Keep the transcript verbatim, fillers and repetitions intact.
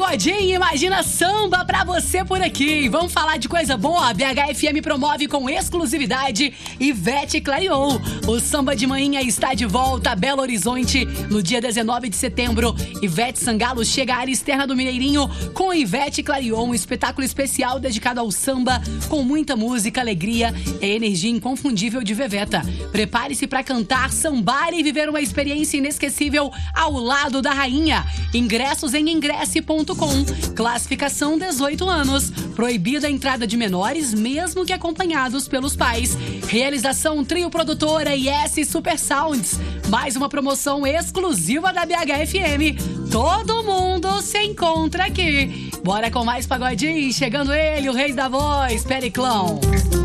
Pagodinho, imagina samba pra você por aqui. Vamos falar de coisa boa? A B H F M promove com exclusividade Ivete Clareon. O Samba de Manhã está de volta a Belo Horizonte no dia dezenove de setembro. Ivete Sangalo chega à área externa do Mineirinho com Ivete Clareon, um espetáculo especial dedicado ao samba, com muita música, alegria e energia inconfundível de Veveta. Prepare-se para cantar, sambar e viver uma experiência inesquecível ao lado da rainha. Ingressos em ingresse ponto com. Classificação dezoito anos. Proibida a entrada de menores, mesmo que acompanhados pelos pais. Realização Trio Produtora e S Super Sounds. Mais uma promoção exclusiva da B H F M. Todo mundo se encontra aqui. Bora com mais pagodinho. Chegando ele, o rei da voz, Periclão.